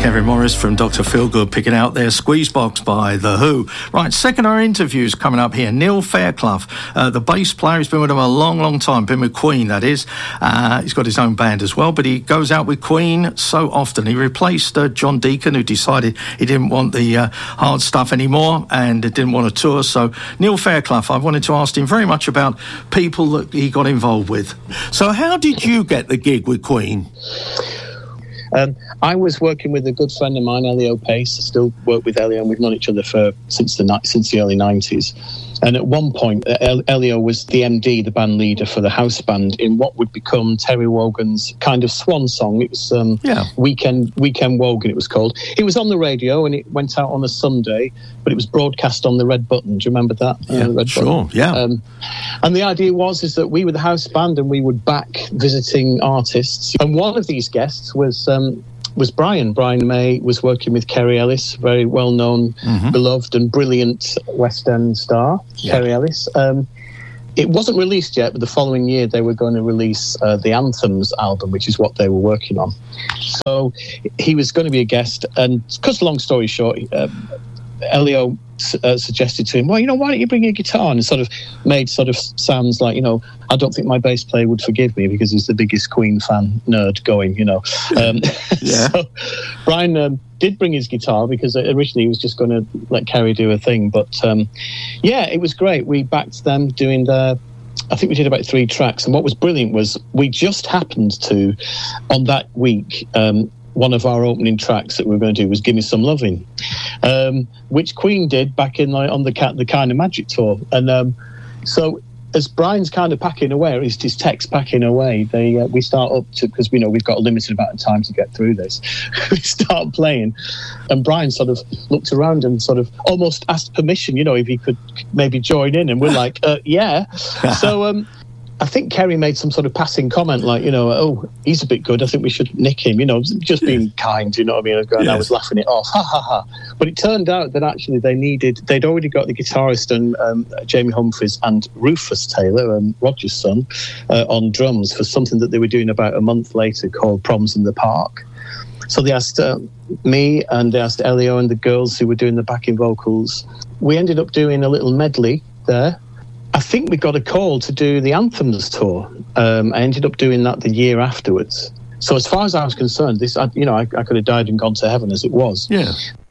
Kevin Morris from Dr. Feelgood picking out their Squeezebox by The Who. Right, second hour interviews coming up here. Neil Fairclough, the bass player, he's been with them a long, long time, been with Queen, that is. He's got his own band as well, but he goes out with Queen so often. He replaced John Deacon, who decided he didn't want the hard stuff anymore and didn't want to tour. So Neil Fairclough, I wanted to ask him very much about people that he got involved with. So how did you get the gig with Queen? I was working with a good friend of mine, Elio Pace. I still work with Elio, and we've known each other since the early 90s. And at one point, Elio was the MD, the band leader for the house band in what would become Terry Wogan's kind of swan song. It was Weekend Wogan, it was called. It was on the radio, and it went out on a Sunday, but it was broadcast on the Red Button. Do you remember that? Yeah, the Red sure, Button? yeah. And the idea is that we were the house band, and we would back visiting artists. And one of these guests was Brian. Brian May was working with Kerry Ellis, very well-known, beloved and brilliant West End star, Kerry Ellis. It wasn't released yet, but the following year they were going to release the Anthems album, which is what they were working on. So he was going to be a guest, and because long story short, Elio suggested to him, well, why don't you bring your guitar? And it made sounds like, I don't think my bass player would forgive me because he's the biggest Queen fan nerd going, So Brian did bring his guitar because originally he was just going to let Kerry do a thing. But it was great. We backed them doing I think we did about 3 tracks. And what was brilliant was we just happened to, on that week, one of our opening tracks that we were going to do was "Give Me Some Loving," which Queen did back in on the Kind of Magic tour. And so as Brian's kind of packing away, or his tech's packing away, we start up to, because we know we've got a limited amount of time to get through this. We start playing, and Brian looked around and almost asked permission, if he could maybe join in, and we're like, yeah. So I think Kerry made some passing comment like, oh, he's a bit good, I think we should nick him, just being kind, you know what I mean? And I was laughing it off, ha ha ha. But it turned out that actually they'd already got the guitarist and Jamie Humphries and Rufus Taylor, Roger's son, on drums for something that they were doing about a month later called Proms in the Park. So they asked me, and they asked Elio and the girls who were doing the backing vocals. We ended up doing a little medley there. I think we got a call to do the Anthems tour. I ended up doing that the year afterwards. So as far as I was concerned, I could have died and gone to heaven as it was. Yeah.